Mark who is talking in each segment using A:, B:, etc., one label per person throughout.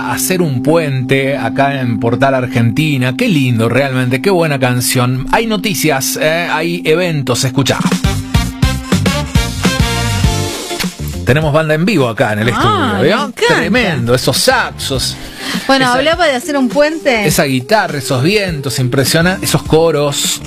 A: Hacer un puente acá en Portal Argentina. Qué lindo, realmente, qué buena canción. Hay noticias, hay eventos, escuchá. Tenemos banda en vivo acá en el estudio, ¿vio? Tremendo, esos saxos.
B: Bueno, hablaba de hacer un puente.
A: Esa guitarra, esos vientos, impresiona, esos coros.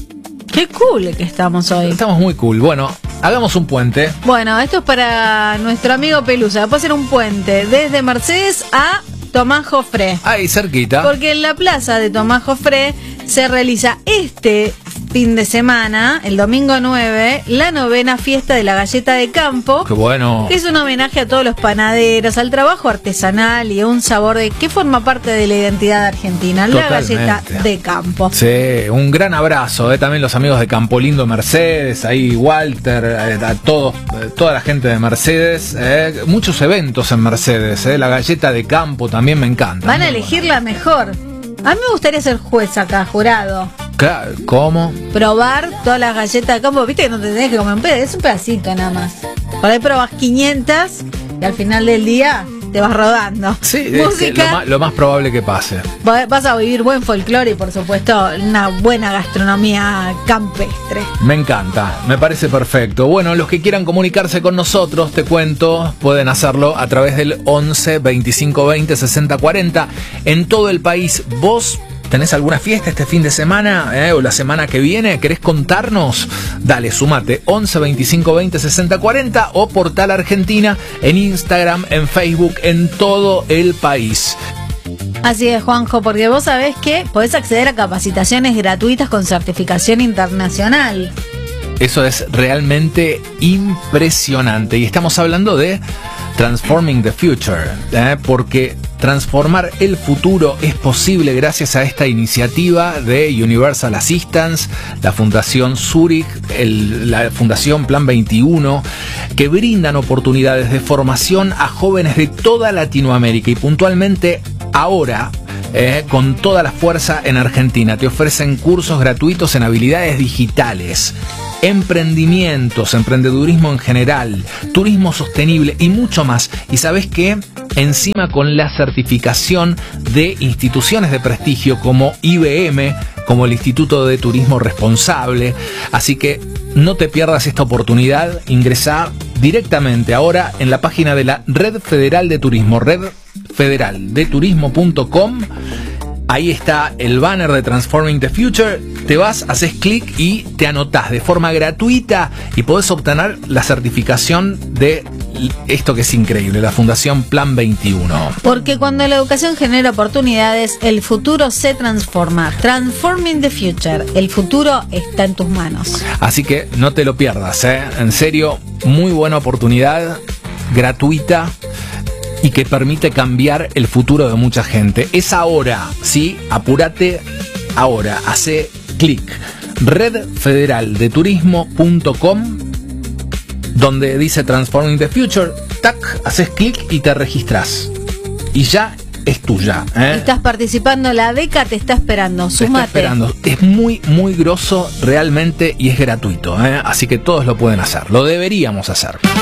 B: Qué cool que estamos hoy.
A: Estamos muy cool. Bueno, hagamos un puente.
B: Bueno, esto es para nuestro amigo Pelusa. Va a ser un puente desde Mercedes a Tomás Jofré.
A: Ahí, cerquita.
B: Porque en la plaza de Tomás Jofré se realiza este fin de semana, el domingo 9, la 9ª fiesta de la galleta de campo.
A: Qué bueno.
B: Que es un homenaje a todos los panaderos, al trabajo artesanal y a un sabor que forma parte de la identidad argentina, totalmente. La galleta de campo.
A: Sí, un gran abrazo, también los amigos de Campolindo Mercedes, ahí Walter, a todos, toda la gente de Mercedes, muchos eventos en Mercedes, la galleta de campo también me encanta.
B: Van a elegir la mejor. A mí me gustaría ser juez acá, jurado.
A: ¿Cómo?
B: Probar todas las galletas de campo. Viste que no te tenés que comer un pedazo, es un pedacito nada más. Por ahí probás 500 y al final del día te vas rodando.
A: Sí, música, lo más probable que pase.
B: Vas a vivir buen folclore y por supuesto una buena gastronomía campestre.
A: Me encanta, me parece perfecto. Bueno, los que quieran comunicarse con nosotros, te cuento, pueden hacerlo a través del 11 25 20 60 40. En todo el país, vos ¿tenés alguna fiesta este fin de semana o la semana que viene? ¿Querés contarnos? Dale, sumate 11 25 20 60 40 o Portal Argentina en Instagram, en Facebook, en todo el país.
B: Así es, Juanjo, porque vos sabés que podés acceder a capacitaciones gratuitas con certificación internacional.
A: Eso es realmente impresionante. Y estamos hablando de Transforming the Future, porque transformar el futuro es posible gracias a esta iniciativa de Universal Assistance, la Fundación Zurich, la Fundación Plan 21, que brindan oportunidades de formación a jóvenes de toda Latinoamérica y puntualmente ahora, con toda la fuerza en Argentina. Te ofrecen cursos gratuitos en habilidades digitales, emprendimientos, emprendedurismo en general, turismo sostenible y mucho más. ¿Y sabes qué? Encima con la certificación de instituciones de prestigio como IBM, como el Instituto de Turismo Responsable. Así que no te pierdas esta oportunidad. Ingresá directamente ahora en la página de la Red Federal de Turismo, redfederaldeturismo.com. Ahí está el banner de Transforming the Future. Te vas, haces clic y te anotás de forma gratuita y podés obtener la certificación de esto que es increíble, la Fundación Plan 21.
B: Porque cuando la educación genera oportunidades, el futuro se transforma. Transforming the Future. El futuro está en tus manos.
A: Así que no te lo pierdas, En serio, muy buena oportunidad, gratuita, y que permite cambiar el futuro de mucha gente. Es ahora, ¿sí? Apúrate ahora, hace clic. redfederaldeturismo.com, donde dice Transforming the Future, tac, haces clic y te registras. Y ya es tuya.
B: Estás participando, la beca te está esperando, súmate.
A: Te está esperando. Es muy, muy grosso realmente y es gratuito. Así que todos lo pueden hacer, lo deberíamos hacer.